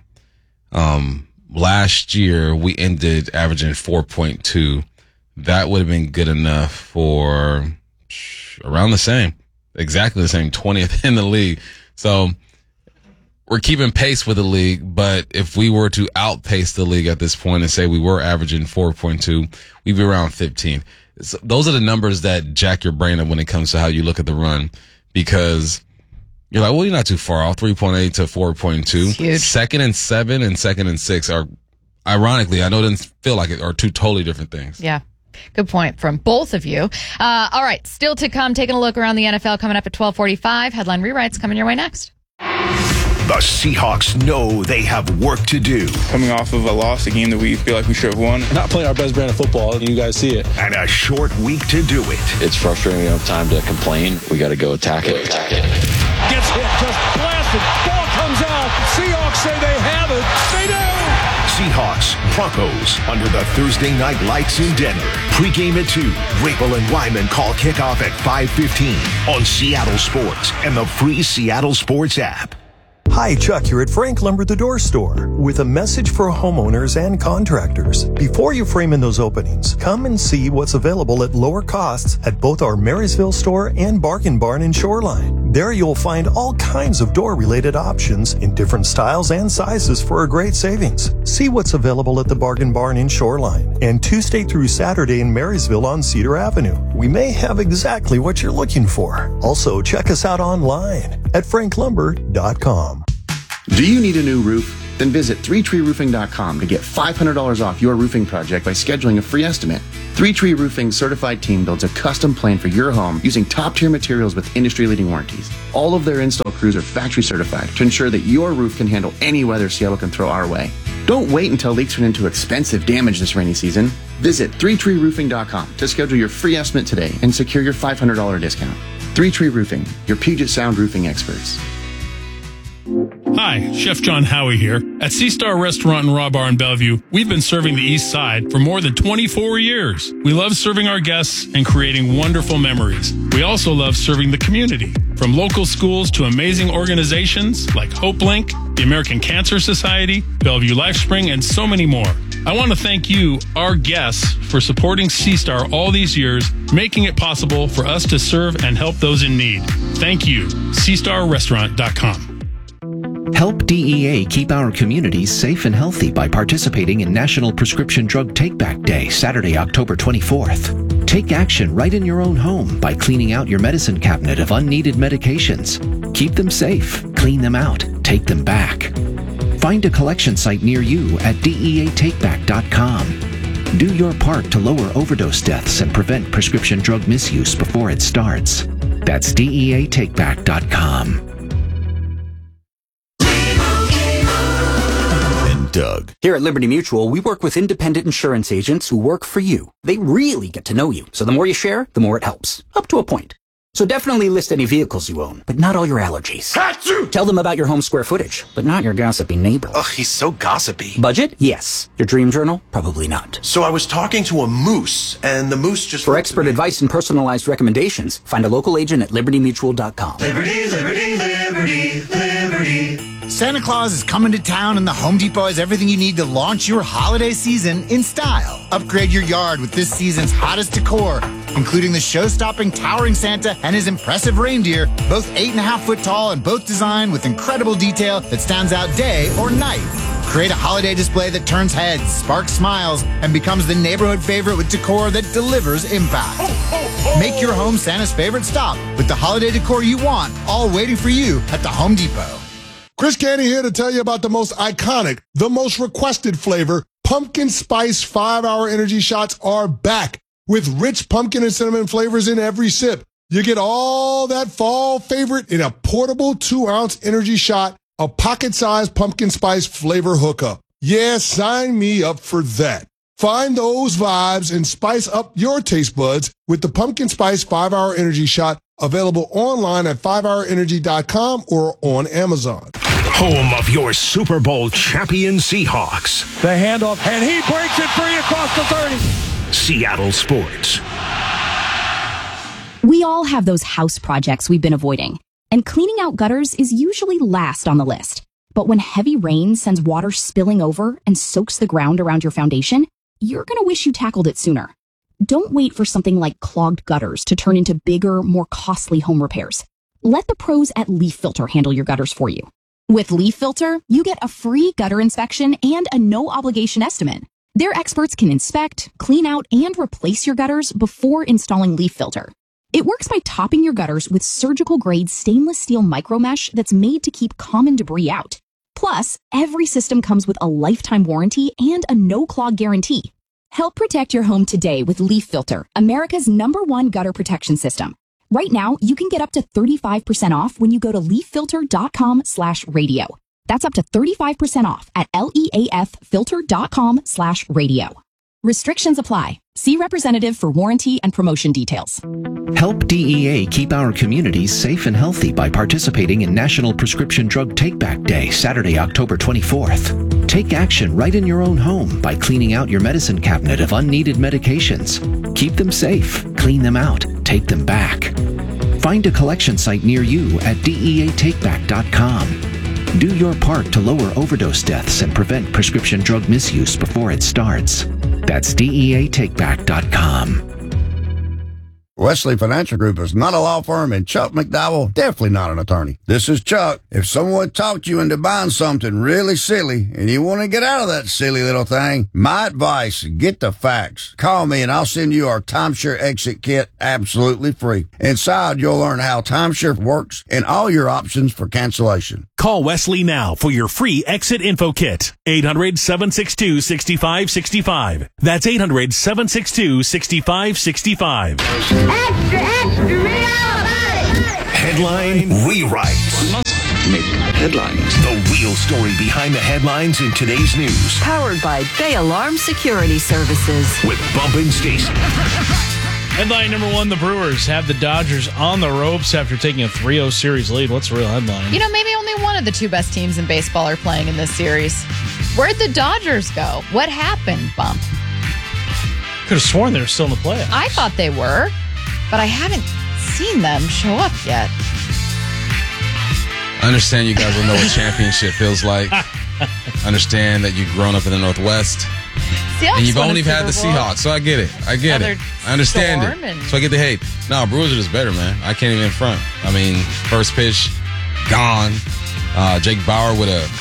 Last year, we ended averaging 4.2. That would have been good enough for around the same, exactly the same, 20th in the league. So we're keeping pace with the league, but if we were to outpace the league at this point and say we were averaging 4.2, we'd be around 15. So those are the numbers that jack your brain up when it comes to how you look at the run, because you're like, well, you're not too far off, 3.8 to 4.2. Huge. 2nd and 7 and 2nd and 6 are, ironically, I know it doesn't feel like it, are two totally different things. Yeah. Good point from both of you. All right, still to come, taking a look around the NFL coming up at 12:45. Headline rewrites coming your way next. The Seahawks know they have work to do. Coming off of a loss, a game that we feel like we should have won. Not playing our best brand of football, and you guys see it. And a short week to do it. It's frustrating. We don't have time to complain. We got to go attack it. Gets hit, just blasted. Ball comes out. Seahawks say they have it. They do! Seahawks, Broncos, under the Thursday night lights in Denver. Pre-game at 2. Rapel and Wyman call kickoff at 5:15 on Seattle Sports and the free Seattle Sports app. Hi, Chuck here at Frank Lumber the Door Store with a message for homeowners and contractors. Before you frame in those openings, come and see what's available at lower costs at both our Marysville store and Bargain Barn in Shoreline. There you'll find all kinds of door-related options in different styles and sizes for a great savings. See what's available at the Bargain Barn in Shoreline and Tuesday through Saturday in Marysville on Cedar Avenue. We may have exactly what you're looking for. Also, check us out online at franklumber.com. Do you need a new roof? Then visit 3treeroofing.com to get $500 off your roofing project by scheduling a free estimate. 3Tree Roofing's certified team builds a custom plan for your home using top-tier materials with industry-leading warranties. All of their install crews are factory certified to ensure that your roof can handle any weather Seattle can throw our way. Don't wait until leaks turn into expensive damage this rainy season. Visit 3treeroofing.com to schedule your free estimate today and secure your $500 discount. 3Tree Roofing, your Puget Sound roofing experts. Hi, Chef John Howie here. At Sea Star Restaurant and Raw Bar in Bellevue, we've been serving the East Side for more than 24 years. We love serving our guests and creating wonderful memories. We also love serving the community, from local schools to amazing organizations like HopeLink, the American Cancer Society, Bellevue LifeSpring, and so many more. I want to thank you, our guests, for supporting Sea Star all these years, making it possible for us to serve and help those in need. Thank you. SeaStarRestaurant.com. Help DEA keep our communities safe and healthy by participating in National Prescription Drug Take-Back Day, Saturday, October 24th. Take action right in your own home by cleaning out your medicine cabinet of unneeded medications. Keep them safe, clean them out, take them back. Find a collection site near you at DEATakeback.com. Do your part to lower overdose deaths and prevent prescription drug misuse before it starts. That's DEATakeback.com. Doug. Here at Liberty Mutual, we work with independent insurance agents who work for you. They really get to know you. So the more you share, the more it helps. Up to a point. So definitely list any vehicles you own, but not all your allergies. Achoo! Tell them about your home square footage, but not your gossipy neighbor. Ugh, he's so gossipy. Budget? Yes. Your dream journal? Probably not. So I was talking to a moose, and the moose just... For expert advice and personalized recommendations, find a local agent at libertymutual.com. Liberty, liberty, liberty, liberty. Santa Claus is coming to town, and the Home Depot has everything you need to launch your holiday season in style. Upgrade your yard with this season's hottest decor, including the show-stopping towering Santa and his impressive reindeer, both 8.5 foot tall and both designed with incredible detail that stands out day or night. Create a holiday display that turns heads, sparks smiles, and becomes the neighborhood favorite with decor that delivers impact. Make your home Santa's favorite stop with the holiday decor you want, all waiting for you at the Home Depot. Chris Canty here to tell you about the most iconic, the most requested flavor. Pumpkin Spice 5-Hour Energy Shots are back with rich pumpkin and cinnamon flavors in every sip. You get all that fall favorite in a portable 2-ounce energy shot, a pocket-sized pumpkin spice flavor hookup. Yeah, sign me up for that. Find those vibes and spice up your taste buds with the Pumpkin Spice 5-Hour Energy Shot, available online at 5hourenergy.com or on Amazon. Home of your Super Bowl champion Seahawks. The handoff, and he breaks it free across the 30. Seattle Sports. We all have those house projects we've been avoiding, and cleaning out gutters is usually last on the list. But when heavy rain sends water spilling over and soaks the ground around your foundation, you're going to wish you tackled it sooner. Don't wait for something like clogged gutters to turn into bigger, more costly home repairs. Let the pros at Leaf Filter handle your gutters for you. With Leaf Filter, you get a free gutter inspection and a no-obligation estimate. Their experts can inspect, clean out, and replace your gutters before installing Leaf Filter. It works by topping your gutters with surgical-grade stainless steel micromesh that's made to keep common debris out. Plus, every system comes with a lifetime warranty and a no-clog guarantee. Help protect your home today with Leaf Filter, America's #1 gutter protection system. Right now, you can get up to 35% off when you go to leaffilter.com/radio. That's up to 35% off at leaffilter.com/radio. Restrictions apply. See representative for warranty and promotion details. Help DEA keep our communities safe and healthy by participating in National Prescription Drug Take-Back Day, Saturday, October 24th. Take action right in your own home by cleaning out your medicine cabinet of unneeded medications. Keep them safe, clean them out, take them back. Find a collection site near you at DEATakeback.com. Do your part to lower overdose deaths and prevent prescription drug misuse before it starts. That's DEATakeback.com. Wesley Financial Group is not a law firm, and Chuck McDowell definitely not an attorney. This is Chuck. If someone talked you into buying something really silly and you want to get out of that silly little thing, my advice, get the facts. Call me and I'll send you our timeshare exit kit absolutely free. Inside, you'll learn how timeshare works and all your options for cancellation. Call Wesley now for your free exit info kit. 800-762-6565. That's 800-762-6565. Extra, extra, read all about it. Headline rewrites. Headlines. The real story behind the headlines in today's news. Powered by Bay Alarm Security Services. With Bump and Stacy. Headline number one, the Brewers have the Dodgers on the ropes after taking a 3-0 series lead. What's the real headline? You know, maybe only one of the two best teams in baseball are playing in this series. Where'd the Dodgers go? What happened, Bump? Could have sworn they were still in the playoffs. I thought they were, but I haven't seen them show up yet. I understand you guys don't know what championship feels like. I understand that you've grown up in the Northwest. Seahawks and you've won a only had the Super Bowl. Seahawks, so I get it. I understand it. So I get the hate. No, Brewers are just better, man. I can't even front. I mean, first pitch, gone. Jake Bauer with a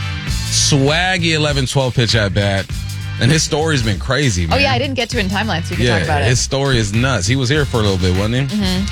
swaggy 11-12 pitch at bat. And his story's been crazy, man. Oh, yeah, I didn't get to it in timeline, so you can talk about it. His story is nuts. He was here for a little bit, wasn't he?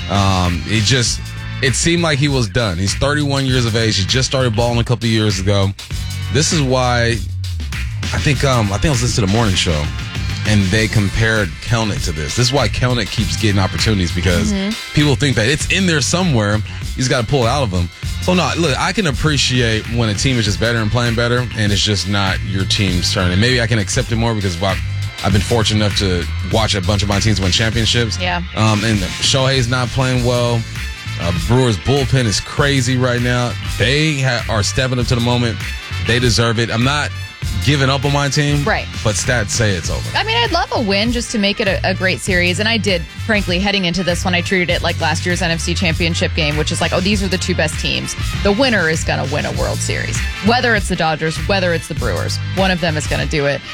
Mm-hmm. It seemed like he was done. He's 31 years of age. He just started balling a couple of years ago. This is why I think I was listening to the morning show, and they compared Kelnick to this. This is why Kelnick keeps getting opportunities, because people think that it's in there somewhere. He's got to pull it out of him. So, no, look, I can appreciate when a team is just better and playing better, and it's just not your team's turn. And maybe I can accept it more because I've been fortunate enough to watch a bunch of my teams win championships. Yeah. And Shohei's not playing well. Brewers' bullpen is crazy right now. They are stepping up to the moment. They deserve it. I'm not giving up on my team. Right. But stats say it's over. I mean, I'd love a win just to make it a great series. And I did, frankly, heading into this one, I treated it like last year's NFC Championship game, which is like, oh, these are the two best teams. The winner is going to win a World Series. Whether it's the Dodgers, whether it's the Brewers, one of them is going to do it.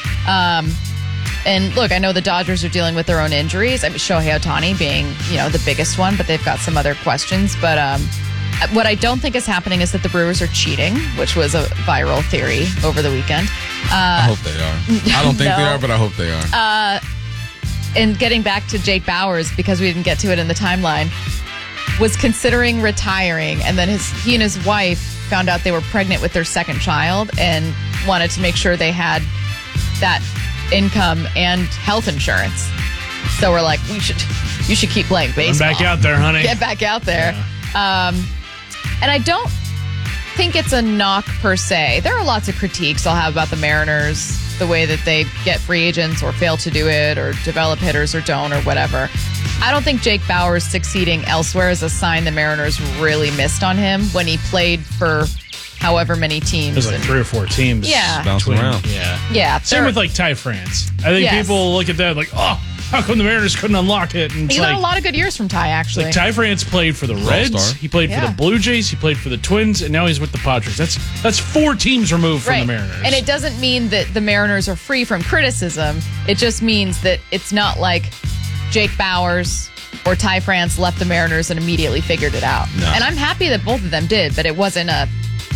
And look, I know the Dodgers are dealing with their own injuries. I mean, Shohei Ohtani being, the biggest one, but they've got some other questions. But what I don't think is happening is that the Brewers are cheating, which was a viral theory over the weekend. I hope they are. I don't think they are, but I hope they are. And getting back to Jake Bauers, because we didn't get to it in the timeline, was considering retiring, and then he and his wife found out they were pregnant with their second child and wanted to make sure they had that income and health insurance. So we're like, you should keep playing baseball. Get back out there, honey. Get back out there. Yeah. And I don't think it's a knock per se. There are lots of critiques I'll have about the Mariners, the way that they get free agents or fail to do it or develop hitters or don't or whatever. I don't think Jake Bauers succeeding elsewhere is a sign the Mariners really missed on him when he played for however many teams. There's like 3 or 4 teams. Yeah. Bouncing around. Yeah. Same with like Ty France. I think people look at that like, oh, how come the Mariners couldn't unlock it? And he got a lot of good years from Ty, actually. Like Ty France played for the Reds. He played for the Blue Jays. He played for the Twins, and now he's with the Padres. That's 4 teams removed from the Mariners. And it doesn't mean that the Mariners are free from criticism. It just means that it's not like Jake Bauers or Ty France left the Mariners and immediately figured it out. No. And I'm happy that both of them did, but it wasn't a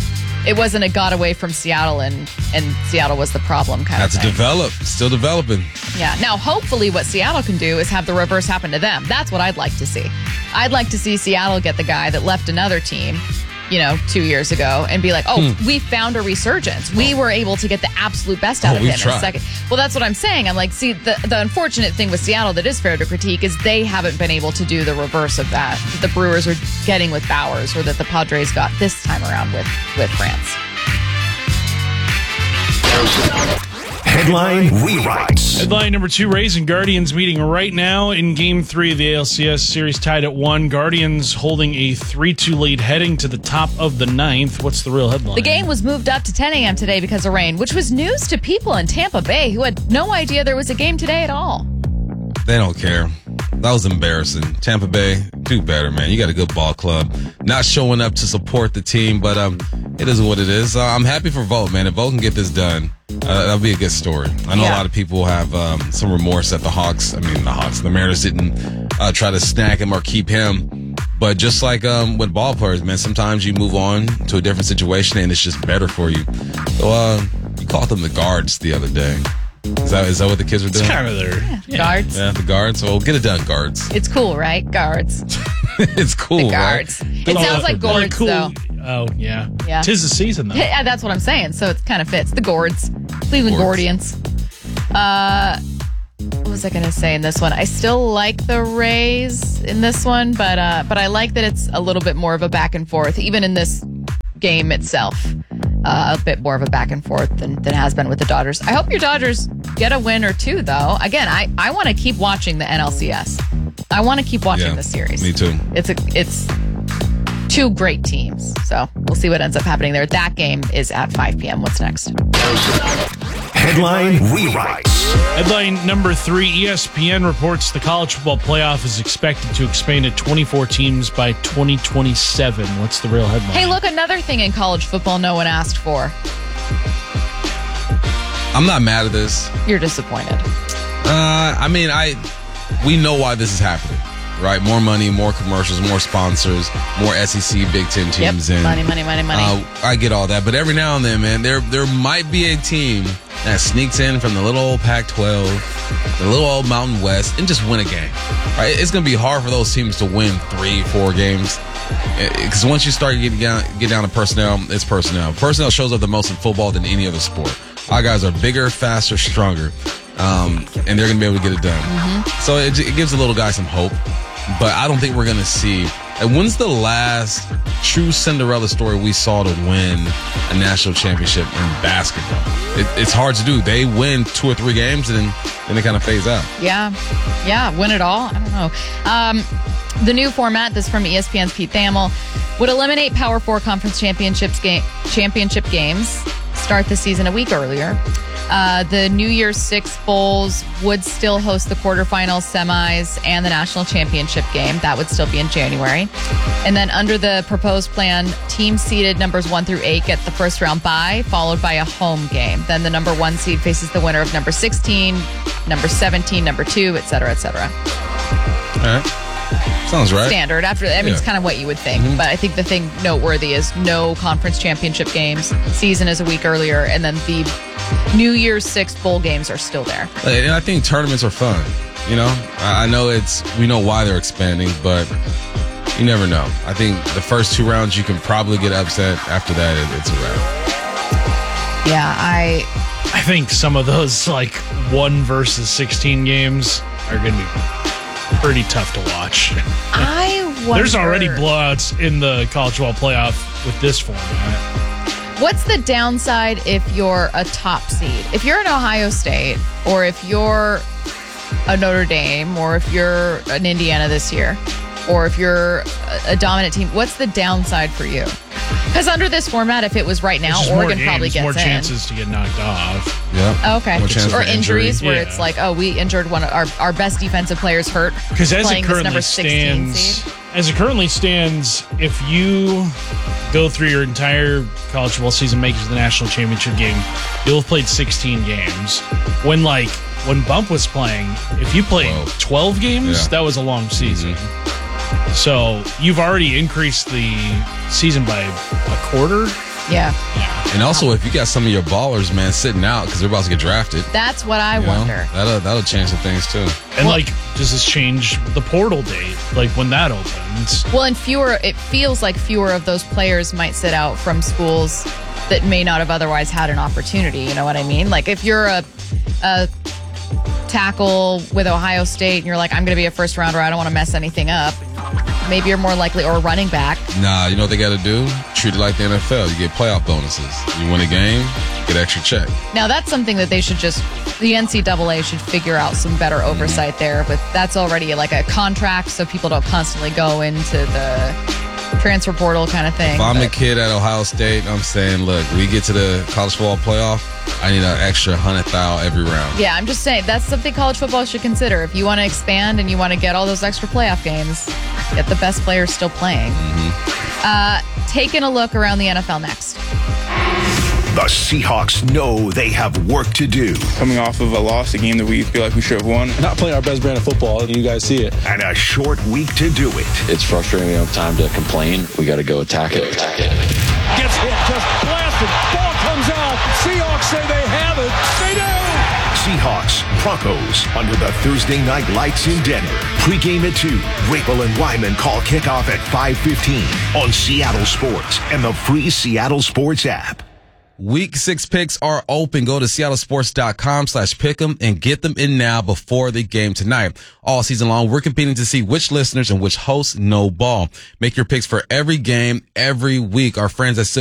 got away from Seattle and Seattle was the problem kind of thing. That's develop. Still developing. Yeah. Now, hopefully what Seattle can do is have the reverse happen to them. That's what I'd like to see. I'd like to see Seattle get the guy that left another team, 2 years ago and be like, we found a resurgence. We were able to get the absolute best out of him in a second. Well, that's what I'm saying. I'm like, see, the unfortunate thing with Seattle that is fair to critique is they haven't been able to do the reverse of that the Brewers are getting with Bauers or that the Padres got this time around with France. Headline rewrites. Headline number 2, Rays and Guardians meeting right now in Game 3 of the ALCS series, tied at 1. Guardians holding a 3-2 lead heading to the top of the 9th. What's the real headline? The game was moved up to 10 a.m. today because of rain, which was news to people in Tampa Bay who had no idea there was a game today at all. They don't care. That was embarrassing. Tampa Bay, do better, man. You got a good ball club. Not showing up to support the team, but it is what it is. I'm happy for Vogt, man. If Vogt can get this done, that'll be a good story. I know a lot of people have some remorse that the Mariners didn't try to snag him or keep him. But just like with ball players, man, sometimes you move on to a different situation and it's just better for you. So you called them the guards the other day. Is that what the kids are doing? It's kind of their guards. Yeah, the guards. Well, get it done, guards. It's cool, right? Guards. It's cool, the guards. Right? It sounds like gourds, though. Oh, yeah. Yeah. 'Tis the season, though. Yeah, that's what I'm saying. So it kind of fits. The gourds. Cleveland Gordians. What was I going to say in this one? I still like the Rays in this one, but I like that it's a little bit more of a back and forth, even in this game itself. A bit more of a back and forth than has been with the Dodgers. I hope your Dodgers get a win or two, though. Again, I want to keep watching the NLCS. I want to keep watching the series. Me too. It's two great teams. So we'll see what ends up happening there. That game is at 5 p.m. What's next? Headline rewrites. Headline number 3, ESPN reports the college football playoff is expected to expand to 24 teams by 2027. What's the real headline? Hey, look, another thing in college football no one asked for. I'm not mad at this. You're disappointed. We know why this is happening, right? More money, more commercials, more sponsors, more SEC Big Ten teams in. Money. I get all that, but every now and then, man, there might be a team that sneaks in from the little old Pac-12, the little old Mountain West, and just win a game. Right? It's going to be hard for those teams to win 3-4 games. Because once you start get down to personnel, it's personnel. Personnel shows up the most in football than any other sport. Our guys are bigger, faster, stronger, and they're going to be able to get it done. Mm-hmm. So it gives the little guy some hope. But I don't think we're going to see. And when's the last true Cinderella story we saw to win a national championship in basketball? It's hard to do. They win 2 or 3 games and then they kind of phase out. Yeah, win it all. I don't know. The new format, this from ESPN's Pete Thamel, would eliminate Power 4 conference championship games, start the season a week earlier. The New Year's 6 Bowls would still host the quarterfinals, semis, and the national championship game. That would still be in January. And then under the proposed plan, teams seeded numbers 1 through 8 get the first round bye, followed by a home game. Then the number 1 seed faces the winner of number 16, number 17, number 2, et cetera, et cetera. All right. Sounds right. Standard. It's kind of what you would think. Mm-hmm. But I think the thing noteworthy is no conference championship games. Season is a week earlier, and then the New Year's 6 bowl games are still there. And I think tournaments are fun. You know, I know we know why they're expanding, but you never know. I think the first 2 rounds you can probably get upset. After that, it's a wrap. Yeah, I think some of those 1 versus 16 games are going to be pretty tough to watch. I wonder. There's already blowouts in the college football playoff with this format. What's the downside if you're a top seed? If you're an Ohio State, or if you're a Notre Dame, or if you're an Indiana this year, or if you're a dominant team, what's the downside for you? Because under this format, if it was right now, Oregon probably gets more chances to get knocked off. Yeah. Okay. Or injuries where it's like, oh, we injured one of our best defensive players hurt. Because as it currently stands, if you go through your entire college football season, make it to the national championship game, you'll have played 16 games. When Bump was playing, if you played 12 games, that was a long season. Mm-hmm. So you've already increased the season by a quarter. Yeah. And also, if you got some of your ballers, man, sitting out because they're about to get drafted. That's what I wonder. That'll change some things, too. And, does this change the portal date, when that opens? Well, and it feels like fewer of those players might sit out from schools that may not have otherwise had an opportunity. You know what I mean? If you're a tackle with Ohio State and you're like, I'm going to be a first rounder, I don't want to mess anything up, maybe you're more likely, or a running back. Nah, you know what they got to do? Treat it like the NFL. You get playoff bonuses. You win a game, get extra check. Now, that's something that they should the NCAA should figure out some better oversight there, but that's already a contract, so people don't constantly go into the transfer portal kind of thing. If I'm a kid at Ohio State, I'm saying, look, we get to the college football playoff, I need an extra 100,000 every round. Yeah, I'm just saying that's something college football should consider. If you want to expand and you want to get all those extra playoff games, get the best players still playing. Mm-hmm. Taking a look around the NFL next. The Seahawks know they have work to do. Coming off of a loss, a game that we feel like we should have won. Not playing our best brand of football, and you guys see it. And a short week to do it. It's frustrating. We don't have time to complain. We got to go attack it. Gets hit, just blasted. Ball comes out. Seahawks say they have it. They do! Seahawks, Broncos, under the Thursday night lights in Denver. Pre-game at 2. Rapel and Wyman call kickoff at 5:15 on Seattle Sports and the free Seattle Sports app. Week 6 picks are open. Go to seattlesports.com/pick'em and get them in now before the game tonight. All season long, we're competing to see which listeners and which hosts know ball. Make your picks for every game, every week. Our friends at